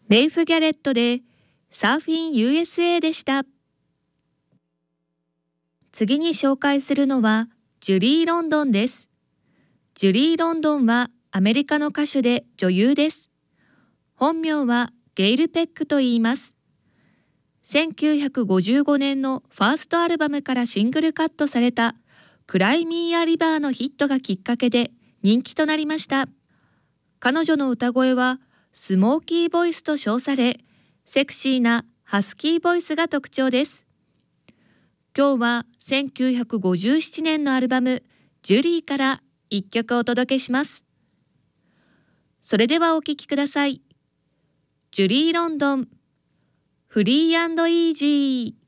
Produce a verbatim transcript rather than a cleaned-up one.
レイフ・ギャレットでサーフィン ユーエスエー でした。次に紹介するのはジュリー・ロンドンです。ジュリー・ロンドンはアメリカの歌手で女優です。本名はゲイル・ペックと言います。せんきゅうひゃくごじゅうごねんのファーストアルバムからシングルカットされたクライ・ミー・ア・リバーのヒットがきっかけで人気となりました。彼女の歌声はスモーキーボイスと称され、セクシーなハスキーボイスが特徴です。今日はせんきゅうひゃくごじゅうななねんのアルバムジュリーから一曲お届けします。それではお聴きください。ジュリー・ロンドン、フリー&イージー。